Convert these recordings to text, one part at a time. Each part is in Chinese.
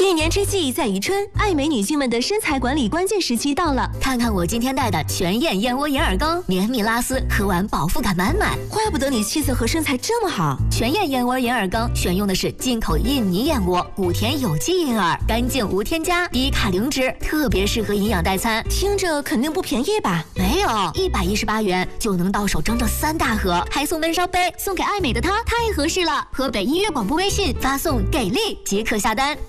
一年之计在于春，爱美女性们的身材管理关键时期到了。 看看我今天带的全燕燕窝银耳羹，绵密拉丝，喝完饱腹感满满。 怪不得你气色和身材这么好。 全燕燕窝银耳羹选用的是进口印尼燕窝，谷田有机银耳，干净无添加，低卡零脂，特别适合营养代餐。 听着肯定不便宜吧？ 没有，118元就能到手整整3大盒，还送温烧杯，送给爱美的她太合适了。河北音乐广播微信发送“给力”即可下单。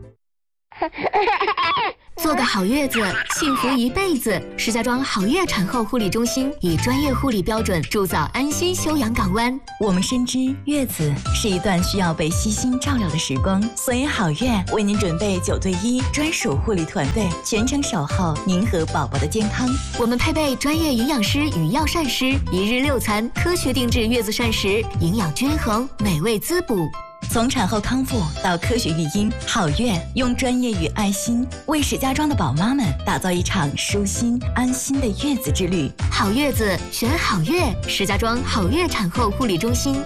做个好月子，幸福一辈子。石家庄好月产后护理中心以专业护理标准铸造安心休养港湾。 我们深知月子是一段需要被悉心照料的时光，所以好月为您准备9对1专属护理团队，全程守候您和宝宝的健康。 我们配备专业营养师与药膳师，1日6餐，科学定制月子膳食，营养均衡，美味滋补。 从产后康复到科学育婴，好月用专业与爱心为石家庄的宝妈们打造一场舒心安心的月子之旅。 好月子选好月，石家庄好月产后护理中心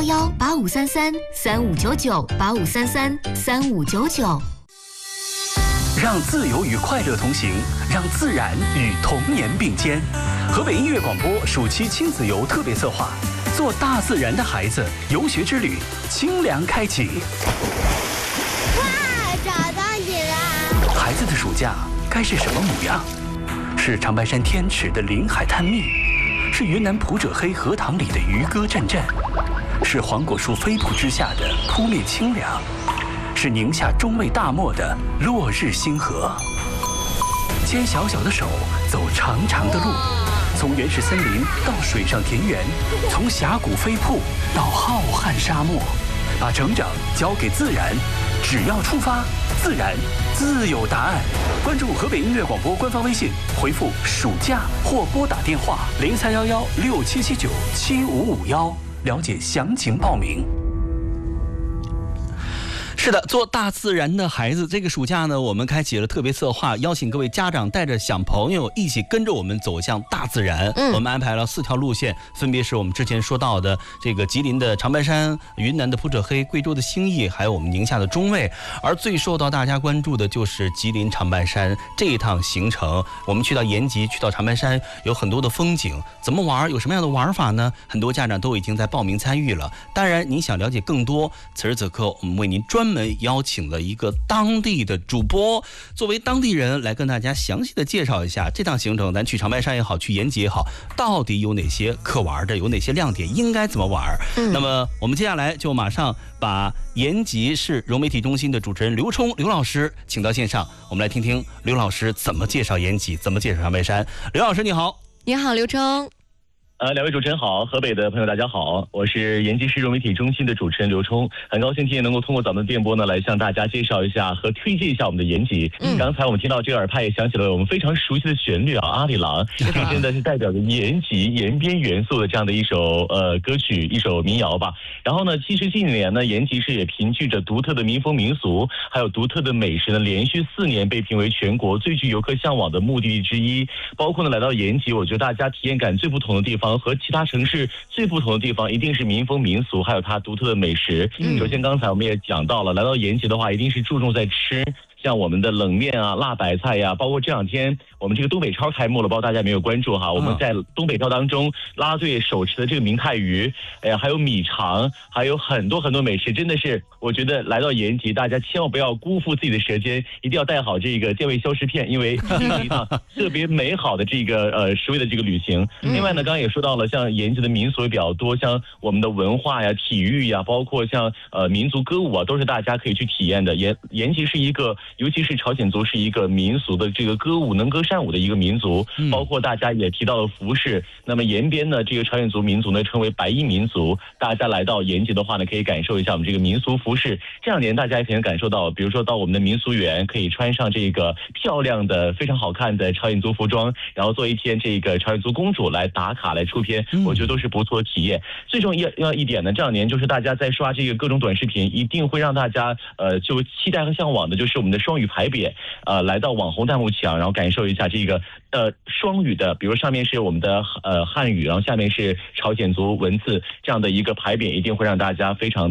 03118533359985333599。 让自由与快乐同行，让自然与童年并肩。河北音乐广播暑期亲子游特别策划，做大自然的孩子游学之旅清凉开启。 哇，找到你了！ 孩子的暑假该是什么模样？是长白山天池的林海滩蜜，是云南普者黑荷塘里的渔歌阵阵，是黄果树飞瀑之下的扑面清凉，是宁夏中卫大漠的落日星河。牵小小的手，走长长的路，从原始森林到水上田园，从峡谷飞瀑到浩瀚沙漠，把成长交给自然，只要出发，自然自有答案。关注河北音乐广播官方微信，回复“暑假”或拨打电话031167797551，了解详情报名。是的，做大自然的孩子，这个暑假呢，我们开启了特别策划，邀请各位家长带着小朋友一起跟着我们走向大自然。我们安排了4条路线，分别是我们之前说到的这个吉林的长白山、云南的普者黑、贵州的兴义，还有我们宁夏的中卫。而最受到大家关注的就是吉林长白山这一趟行程。我们去到延吉，去到长白山，有很多的风景，怎么玩？有什么样的玩法呢？很多家长都已经在报名参与了。当然，您想了解更多，此时此刻我们为您专门邀请了一个当地的主播，作为当地人来跟大家详细的介绍一下这趟行程。咱去长白山也好，去延吉也好，到底有哪些可玩的，有哪些亮点，应该怎么玩？那么我们接下来就马上把延吉市融媒体中心的主持人刘冲刘老师请到线上，我们来听听刘老师怎么介绍延吉，怎么介绍长白山。刘老师你好。 你好，刘冲。 两位主持人好，河北的朋友大家好，我是延吉市融媒体中心的主持人刘冲，很高兴今天能够通过咱们的电波呢，来向大家介绍一下和推荐一下我们的延吉。刚才我们听到这个耳派也响起了我们非常熟悉的旋律啊，阿里郎，这真的是代表着延吉延边元素的这样的一首歌曲，一首民谣吧。然后呢，其实近年呢，延吉市也凭据着独特的民风民俗，还有独特的美食呢，连续4年被评为全国最具游客向往的目的地之一。包括呢，来到延吉，我觉得大家体验感最不同的地方和其他城市最不同的地方一定是民风民俗，还有它独特的美食。首先刚才我们也讲到了，来到延吉的话一定是注重在吃，像我们的冷面啊、辣白菜呀，包括这2天我们这个东北超开幕了，不知道大家有没有关注哈？我们在东北超当中拉拉队手持的这个明太鱼，还有米肠，还有很多很多美食，真的是我觉得来到延吉，大家千万不要辜负自己的舌尖，一定要带好这个健胃消食片，因为这是一趟特别美好的这个食味的这个旅行。另外呢，刚刚也说到了，像延吉的民俗也比较多，像我们的文化呀、体育呀，包括像民族歌舞啊，都是大家可以去体验的。延吉是一个，尤其是朝鲜族是一个民俗的这个歌舞能歌善舞的一个民族，包括大家也提到了服饰。那么延边呢，这个朝鲜族民族呢称为白衣民族，大家来到延吉的话呢，可以感受一下我们这个民俗服饰。这2年大家也可能感受到，比如说到我们的民俗园，可以穿上这个漂亮的、非常好看的朝鲜族服装，然后做一天这个朝鲜族公主来打卡来出片，我觉得都是不错的体验。最重要一点呢，这2年就是大家在刷这个各种短视频，一定会让大家就期待和向往的，就是我们的双语牌匾，来到网红弹幕墙，然后感受一下这个双语的，比如上面是我们的汉语，然后下面是朝鲜族文字，这样的一个牌匾一定会让大家非常的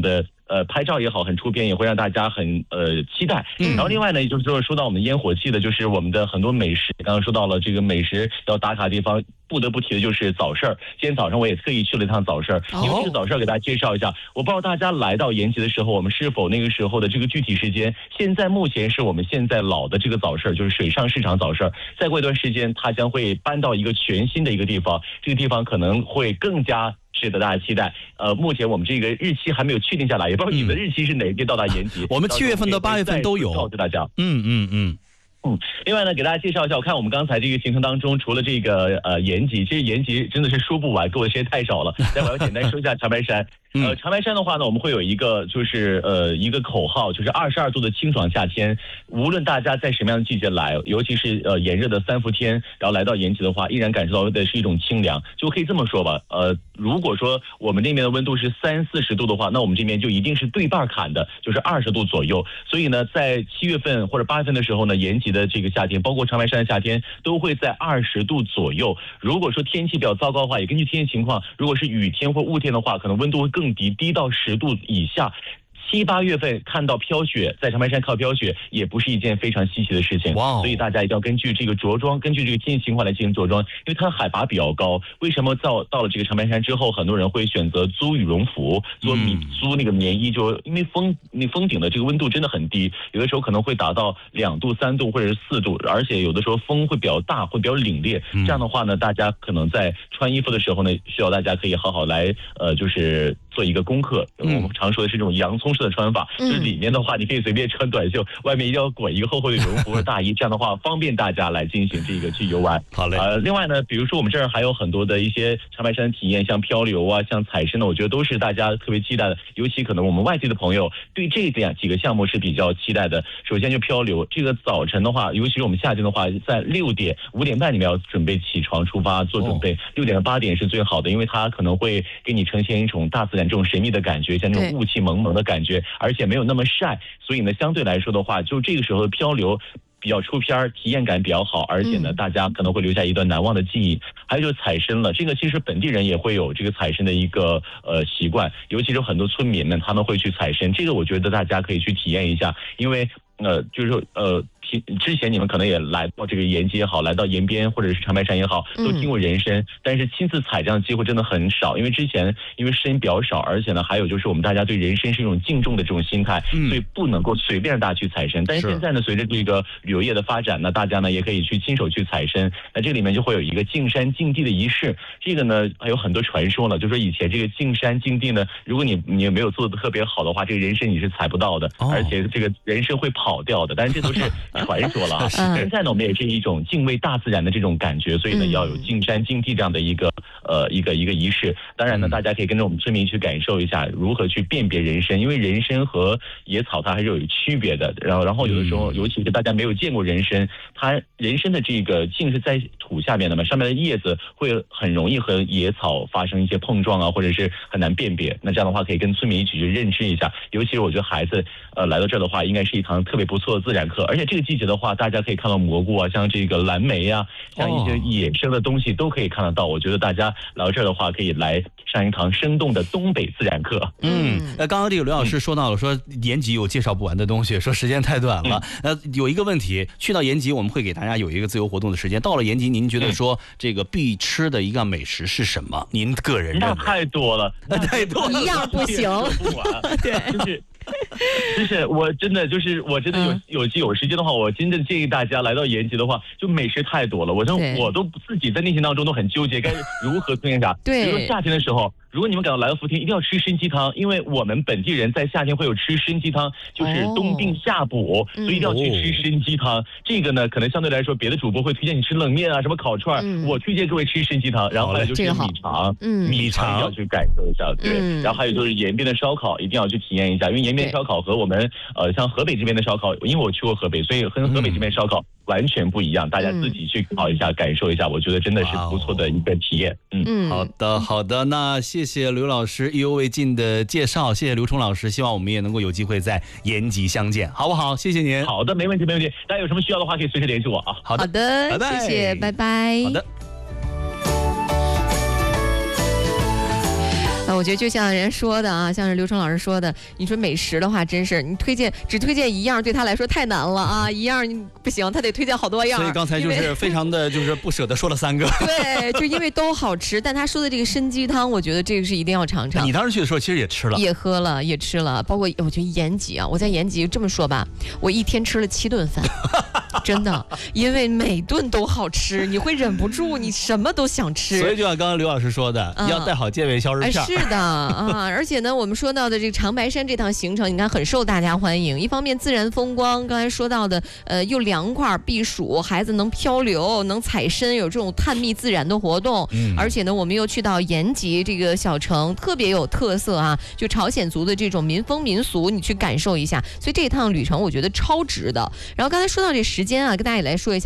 拍照也好，很出片，也会让大家很期待。然后另外呢，也就是说到我们烟火气的，就是我们的很多美食。刚刚说到了这个美食要打卡地方，不得不提的就是早市。今天早上我也特意去了一趟早市，因为这个早市给大家介绍一下。我不知道大家来到延吉的时候，我们是否那个时候的这个具体时间。现在目前是我们现在老的这个早市，就是水上市场早市。再过一段时间，它将会搬到一个全新的一个地方，这个地方可能会更加值得大家期待。目前我们这个日期还没有确定下来，也不知道你们的日期是哪一天到达延吉。 我们7月份到8月份都有， 告诉大家。另外呢，给大家介绍一下，我看我们刚才这个行程当中，除了这个延吉，其实延吉真的是说不完，给我的时间太少了。待会儿要简单说一下长白山。长白山的话呢，我们会有一个就是一个口号，就是22度的清爽夏天。无论大家在什么样的季节来，尤其是炎热的3伏天，然后来到延吉的话，依然感受到的是一种清凉。就可以这么说吧，如果说我们那边的温度是30-40度的话，那我们这边就一定是对半砍的，就是20度左右。所以呢，在7月份或者8月份的时候呢，延吉的这个夏天，包括长白山的夏天，都会在20度左右。如果说天气比较糟糕的话，也根据天气情况，如果是雨天或雾天的话，可能温度会更低，低到10度以下。7、8月份看到飘雪，在长白山看到飘雪也不是一件非常稀奇的事情。所以大家一定要根据这个着装，根据这个天气情况来进行着装，因为它海拔比较高。为什么到了这个长白山之后，很多人会选择租羽绒服，租那个棉衣，就因为峰顶的这个温度真的很低，有的时候可能会达到2度、3度或者是4度，而且有的时候风会比较大，会比较凛冽。这样的话呢，大家可能在穿衣服的时候呢，需要大家可以好好来就是做一个功课。我们常说的是这种洋葱式的穿法，就是里面的话你可以随便穿短袖，外面一定要裹一个厚厚的羽绒服或大衣，这样的话方便大家来进行这个去游玩。 好嘞。 另外呢，比如说我们这儿还有很多的一些长白山的体验，像漂流啊，像采参呢，我觉得都是大家特别期待的。尤其可能我们外地的朋友对这几个项目是比较期待的。首先就漂流，这个早晨的话，尤其是我们夏天的话，在6点、5点半你们要准备起床出发做准备，6点到8点是最好的，因为它可能会给你呈现一种大自然这种神秘的感觉，像这种雾气蒙蒙的感觉，而且没有那么晒，所以呢，相对来说的话，就这个时候漂流比较出片，体验感比较好，而且呢，大家可能会留下一段难忘的记忆。还有就是采参了，这个其实本地人也会有这个采参的一个习惯，尤其是很多村民们他们会去采参，这个我觉得大家可以去体验一下，因为就是说之前你们可能也来到这个延吉也好，来到延边或者是长白山也好，都听过人参，但是亲自采这样的机会真的很少，因为之前因为参比较少，而且呢还有就是我们大家对人参是一种敬重的这种心态，所以不能够随便让大家去采参。但是现在呢，随着这个旅游业的发展呢，大家呢也可以去亲手去采参。那这里面就会有一个进山进地的仪式，这个呢还有很多传说了，就说以前这个进山进地呢，如果你没有做的特别好的话，这个人参你是采不到的，而且这个人参会跑掉的，但是这都是传说了。现在呢，我们也是一种敬畏大自然的这种感觉，所以呢，要有进山进地这样的一个仪式。当然呢，大家可以跟着我们村民去感受一下如何去辨别人参，因为人参和野草它还是有区别的。然后有的时候，尤其是大家没有见过人参，它人参的这个茎是在土下面的嘛，上面的叶子会很容易和野草发生一些碰撞啊，或者是很难辨别。那这样的话，可以跟村民一起去认知一下。尤其是我觉得孩子来到这儿的话，应该是一堂特别不错的自然课。而且这个季节的话，大家可以看到蘑菇啊，像这个蓝莓啊，像一些野生的东西都可以看得到。我觉得大家来到这儿的话，可以来上一堂生动的东北自然课。 刚刚这个刘老师说到了，说延吉有介绍不完的东西，说时间太短了。有一个问题，去到延吉我们会给大家有一个自由活动的时间。到了延吉，您觉得说这个必吃的一个美食是什么？您个人认为？ 那太多了， 太多了， 一样不行。 对。就是我真的有机有时间的话，我真的建议大家来到延吉的话，就美食太多了。我都自己在内心当中都很纠结，该如何推荐啥。比如说夏天的时候，如果你们感到来到福田，一定要吃参鸡汤，因为我们本地人在夏天会有吃参鸡汤，就是冬病夏补，所以一定要去吃参鸡汤。这个呢，可能相对来说，别的主播会推荐你吃冷面啊，什么烤串，我推荐各位吃参鸡汤。然后还有就是米肠，米肠一定要去感受一下，对。然后还有就是延边的烧烤，一定要去体验一下，因为延边烧烤和我们像河北这边的烧烤，因为我去过河北，所以和河北这边烧烤完全不一样，大家自己去考一下，感受一下，我觉得真的是不错的一个体验。 好的，那谢谢刘老师意犹未尽的介绍，谢谢刘冲老师，希望我们也能够有机会在延吉相见，好不好？谢谢您。 好的，没问题。大家有什么需要的话，可以随时联系我啊。 好的， 拜拜，谢谢，拜拜。 好的。 我觉得就像人说的啊，像是刘成老师说的，你说美食的话，真是你只推荐一样，对他来说太难了啊，一样不行，他得推荐好多样。 所以刚才就是非常的就是不舍得说了3个。 对，就因为都好吃，但他说的这个参鸡汤，我觉得这个是一定要尝尝。 你当时去的时候其实也吃了， 也喝了，也吃了，包括我觉得延吉啊，我在延吉这么说吧，我一天吃了7顿饭。真的，因为每顿都好吃，你会忍不住，你什么都想吃。 所以就像刚刚刘老师说的，要带好健胃消食片。 是的啊，而且呢，我们说到的这个长白山这趟行程，你看很受大家欢迎。一方面自然风光，刚才说到的，又凉快避暑，孩子能漂流，能采参，有这种探秘自然的活动。而且呢，我们又去到延吉这个小城，特别有特色啊，就朝鲜族的这种民风民俗，你去感受一下。所以这一趟旅程，我觉得超值的。然后刚才说到这时间啊，跟大家也来说一下。